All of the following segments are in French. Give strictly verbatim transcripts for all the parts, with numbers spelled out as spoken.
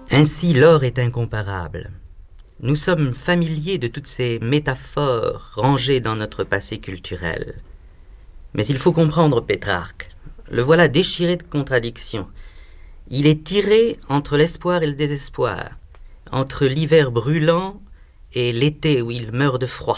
Ainsi l'or est incomparable. Nous sommes familiers de toutes ces métaphores rangées dans notre passé culturel. Mais il faut comprendre Pétrarque. Le voilà déchiré de contradictions. Il est tiré entre l'espoir et le désespoir, entre l'hiver brûlant et l'été où il meurt de froid.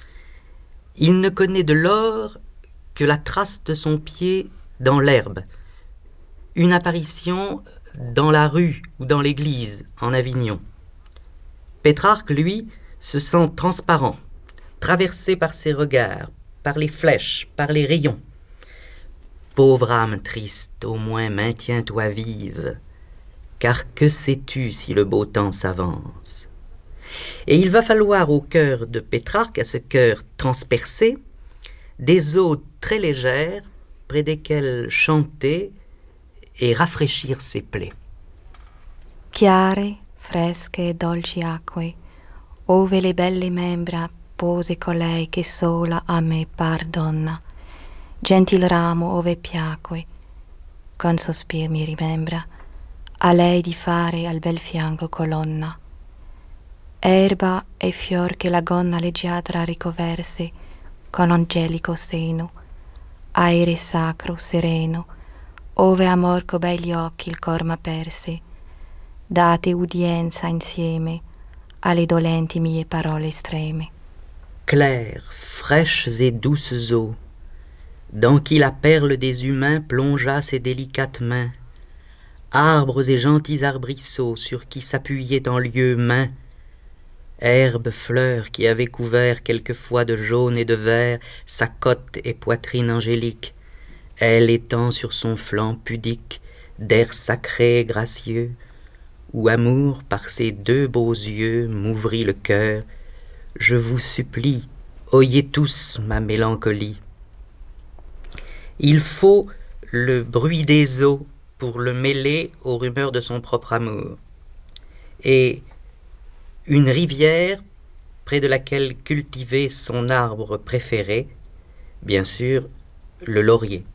Il ne connaît de l'or que la trace de son pied dans l'herbe, une apparition dans la rue ou dans l'église en Avignon. Pétrarque, lui, se sent transparent, traversé par ses regards, par les flèches, par les rayons. Pauvre âme triste, au moins maintiens-toi vive, car que sais-tu si le beau temps s'avance? Et il va falloir au cœur de Pétrarque, à ce cœur transpercé, des eaux très légères près desquelles chanter et rafraîchir ses plaies. Chiare, fresche e dolci acque, ove le belle membra pose colei che sola a me par donna, gentil ramo ove piacque, con sospir mi rimembra, a lei di fare al bel fianco colonna. Erba e fior che la gonna leggiadra ricoverse, con angelico seno, aere sacro, sereno, ove amor co begli occhi il cor m'aperse, date udienza insieme alle dolenti mie parole estreme. Claires, fraîches et douces eaux, dans qui la perle des humains plongea ses délicates mains, arbres et gentils arbrisseaux sur qui s'appuyaient en lieu main, herbes, fleurs qui avaient couvert quelquefois de jaune et de vert sa côte et poitrine angélique, elle étant sur son flanc pudique d'air sacré et gracieux, où amour par ses deux beaux yeux m'ouvrit le cœur. Je vous supplie, oyez tous ma mélancolie. Il faut le bruit des eaux pour le mêler aux rumeurs de son propre amour. Et une rivière près de laquelle cultiver son arbre préféré, bien sûr, le laurier.